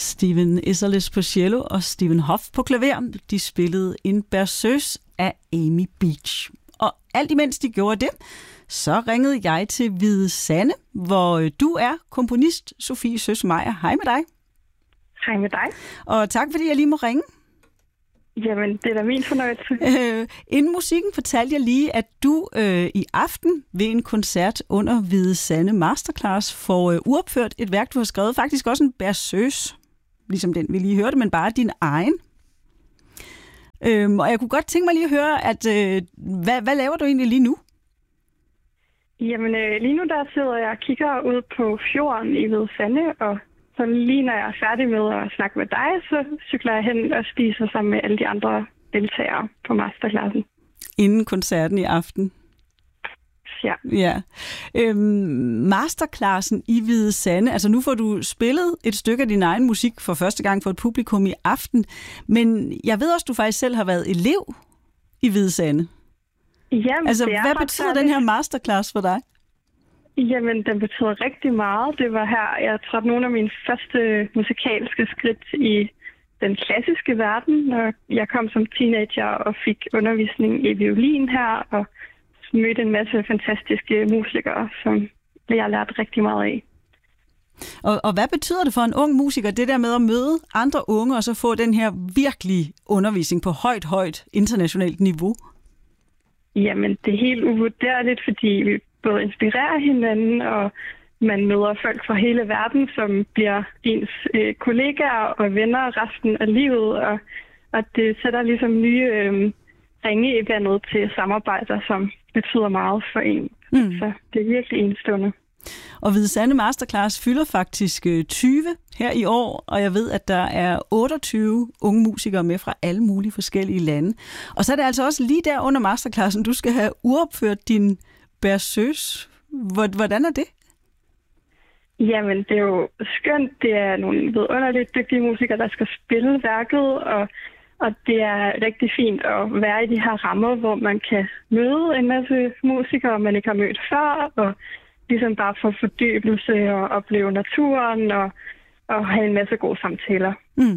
Stephen Isserles på cello og Stephen Hoff på klaver. De spillede en berceuse af Amy Beach. Og alt imens de gjorde det, så ringede jeg til Hvide Sande, hvor du er komponist, Sofie Søs Meyer. Hej med dig. Hej med dig. Og tak fordi jeg lige må ringe. Jamen, det er da min fornøjelse. Inden musikken fortalte jeg lige, at du i aften ved en koncert under Hvide Sande Masterclass får uopført et værk, du har skrevet. Faktisk også en berceuse, ligesom den vi lige hørte, men bare din egen. Og jeg kunne godt tænke mig lige at høre, at hvad laver du egentlig lige nu? Jamen, lige nu der sidder jeg og kigger ud på fjorden i Hvide Sande, og så lige når jeg er færdig med at snakke med dig, så cykler jeg hen og spiser sammen med alle de andre deltagere på masterclassen. Inden koncerten i aften? Ja. Masterclassen i Hvide Sande, altså nu får du spillet et stykke af din egen musik for første gang for et publikum i aften, men jeg ved også, du faktisk selv har været elev i Hvide Sande. Jamen, altså, hvad betyder den her masterclass for dig? Jamen, den betyder rigtig meget. Det var her, jeg trådte nogle af mine første musikalske skridt i den klassiske verden, når jeg kom som teenager og fik undervisning i violin her, og mødte en masse fantastiske musikere, som jeg lærte rigtig meget af. Og hvad betyder det for en ung musiker, det der med at møde andre unge, og så få den her virkelig undervisning på højt internationalt niveau? Jamen, det er helt uvurderligt, fordi vi både inspirerer hinanden, og man møder folk fra hele verden, som bliver ens kollegaer og venner resten af livet, og det sætter ligesom nye ringe i vandet til samarbejder, som betyder meget for en. Så det er virkelig enestående. Og Hvide Sande Masterclass fylder faktisk 20 her i år, og jeg ved, at der er 28 unge musikere med fra alle mulige forskellige lande. Og så er det altså også lige der under masterclassen, du skal have uopført din berceuse. Hvordan er det? Jamen, det er jo skønt. Det er nogle vidunderligt dygtige musikere, der skal spille værket, og det er rigtig fint at være i de her rammer, hvor man kan møde en masse musikere, man ikke har mødt før, og ligesom bare få fordybelse og opleve naturen og have en masse gode samtaler.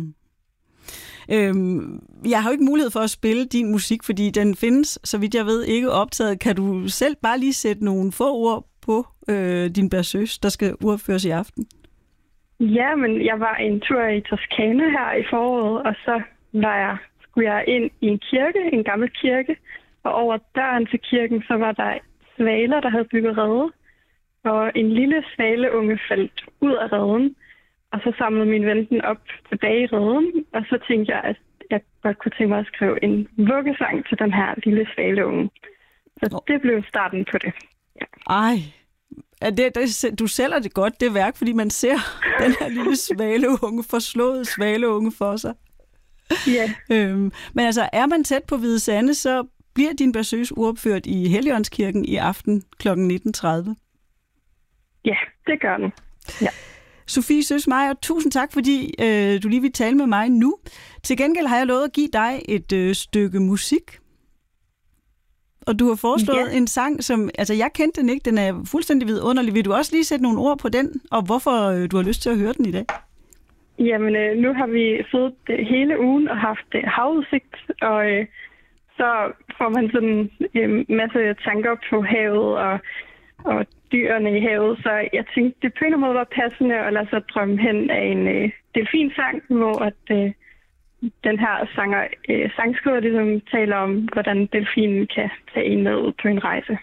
Jeg har jo ikke mulighed for at spille din musik, fordi den findes, så vidt jeg ved, ikke optaget. Kan du selv bare lige sætte nogle få ord på din berceuse, der skal uopføres i aften? Ja, men jeg var en tur i Toskana her i foråret, og så skulle jeg ind i en kirke, en gammel kirke, og over døren til kirken, så var der svaler, der havde bygget rede, og en lille svaleunge faldt ud af reden, og så samlede min ven den op tilbage i reden, og så tænkte jeg, at jeg godt kunne tænke mig at skrive en vuggesang til den her lille svaleunge. Så det blev starten på det. Ja. Ej, du sælger det godt, det værk, fordi man ser den her lille svaleunge, forslået svaleunge for sig. Ja. Men altså, er man tæt på Hvide Sande, så bliver din berceuse uopført i Helligåndskirken i aften kl. 19.30. Ja, det gør den. Ja. Sofie Søs Meyer, tusind tak, fordi du lige vil tale med mig nu. Til gengæld har jeg lovet at give dig et stykke musik. Og du har foreslået en sang, som... Altså, jeg kendte den ikke. Den er fuldstændig vidunderlig. Vil du også lige sætte nogle ord på den, og hvorfor du har lyst til at høre den i dag? Jamen, nu har vi siddet hele ugen og haft havudsigt, og så får man sådan en masse tanker på havet og dyrene i havet, så jeg tænkte, det på en måde var passende at lade sig drømme hen af en delfinsang, hvor at den her sangskriver ligesom taler om, hvordan delfinen kan tage en med ud på en rejse.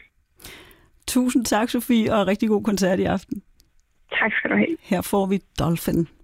Tusind tak, Sofie, og rigtig god koncert i aften. Tak skal du have. Her får vi Dolphin.